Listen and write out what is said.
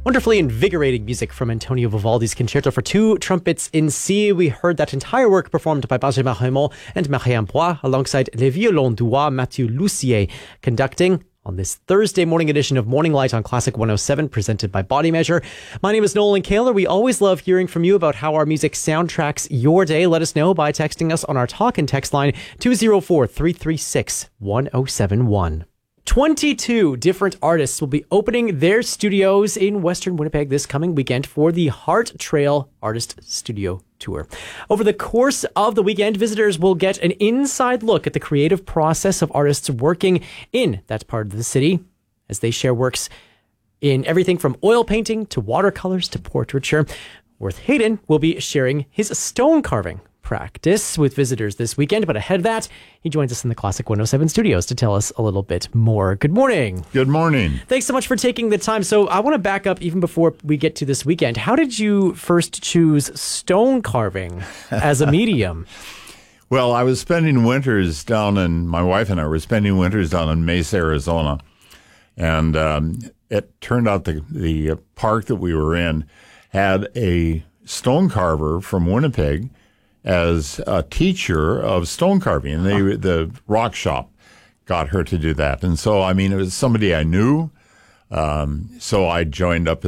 Wonderfully invigorating music from Antonio Vivaldi's Concerto for Two Trumpets in C. We heard that entire work performed by Benjamin Raymond and Marie-Anne Bois alongside Les Violons d'Oie, Mathieu Lussier, conducting on this Thursday morning edition of Morning Light on Classic 107, presented by Body Measure. My name is Nolan Kaler. We always love hearing from you about how our music soundtracks your day. Let us know by texting us on our talk and text line 204-336-1071. 22 different artists will be opening their studios in Western Winnipeg this coming weekend for the Heart Trail Artist Studio Tour. Over the course of the weekend, visitors will get an inside look at the creative process of artists working in that part of the city as they share works in everything from oil painting to watercolors to portraiture. Worth Hayden will be sharing his stone carving practice with visitors this weekend. But ahead of that, he joins us in the Classic 107 studios to tell us a little bit more. Good morning. Good morning. Thanks so much for taking the time. So I want to back up even before we get to this weekend. How did you first choose stone carving as a medium? Well, I was spending winters my wife and I were spending winters down in Mesa, Arizona. And it turned out the park that we were in had a stone carver from Winnipeg as a teacher of stone carving. And the rock shop got her to do that. And so, it was somebody I knew. So I joined up